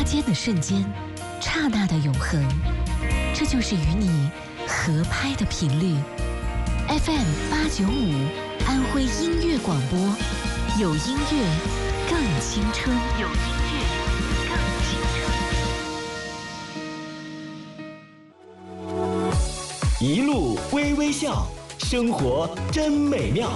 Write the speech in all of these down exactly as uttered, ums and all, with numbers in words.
擦肩的瞬间，刹那的永恒，这就是与你合拍的频率。F M 八九五，安徽音乐广播，有音乐更青春，有音乐更青春。一路微微笑，生活真美妙。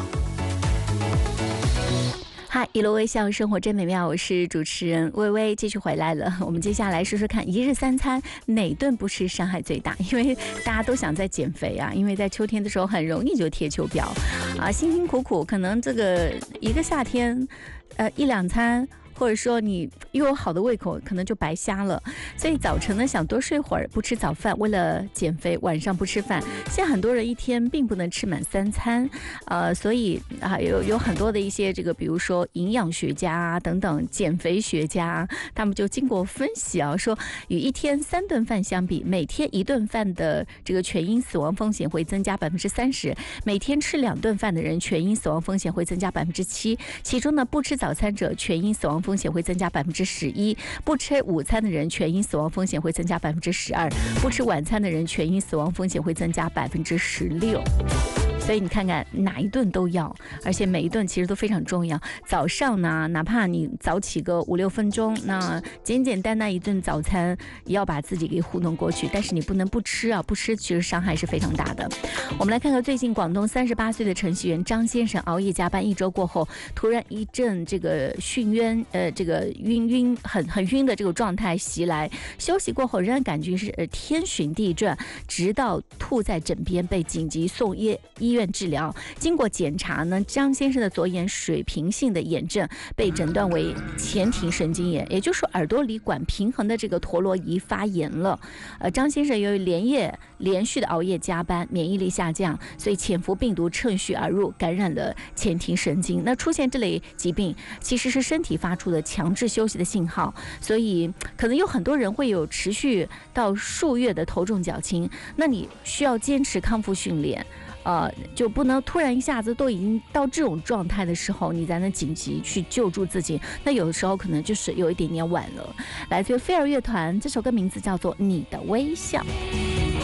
嗨，一路微笑，生活真美妙。我是主持人微微，继续回来了。我们接下来说说看，一日三餐哪顿不吃伤害最大？因为大家都想在减肥啊，因为在秋天的时候很容易就贴秋膘啊，辛辛苦苦，可能这个一个夏天，呃，一两餐。或者说你又有好的胃口，可能就白瞎了。所以早晨呢想多睡会儿，不吃早饭，为了减肥，晚上不吃饭。现在很多人一天并不能吃满三餐，呃，所以啊有有很多的一些这个，比如说营养学家啊等等，减肥学家，他们就经过分析啊，说与一天三顿饭相比，每天一顿饭的这个全因死亡风险会增加百分之三十，每天吃两顿饭的人全因死亡风险会增加百分之七，其中呢不吃早餐者全因死亡风险会增加百分之十一，不吃午餐的人全因死亡风险会增加百分之十二，不吃晚餐的人全因死亡风险会增加百分之十六。所以你看看哪一顿都要，而且每一顿其实都非常重要。早上呢，哪怕你早起个五六分钟，那简简单单一顿早餐也要把自己给糊弄过去，但是你不能不吃啊，不吃其实伤害是非常大的。我们来看看最近广东三十八岁的程序员张先生熬夜加班一周过后，突然一阵这个眩晕，呃，这个晕晕很很晕的这个状态袭来，休息过后仍然感觉是呃天旋地转，直到吐在枕边，被紧急送医医院治疗。经过检查呢，张先生的左眼水平性的眼症被诊断为前庭神经炎，也就是说耳朵里管平衡的这个陀螺仪发炎了。呃，张先生由于连夜连续的熬夜加班，免疫力下降，所以潜伏病毒趁虚而入，感染了前庭神经。那出现这类疾病其实是身体发出的强制休息的信号，所以可能有很多人会有持续到数月的头重脚轻，那你需要坚持康复训练，呃，就不能突然一下子都已经到这种状态的时候，你才能紧急去救助自己。那有的时候可能就是有一点点晚了。来自于飞儿乐团，这首歌名字叫做《你的微笑》。